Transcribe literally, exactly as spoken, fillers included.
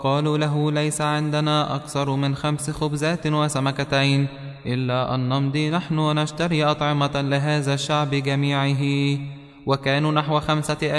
قالوا له: ليس عندنا أكثر من خمس خبزات وسمكتين، إلا أن نمضي نحن ونشتري أطعمة لهذا الشعب جميعه. وكانوا نحو خمسة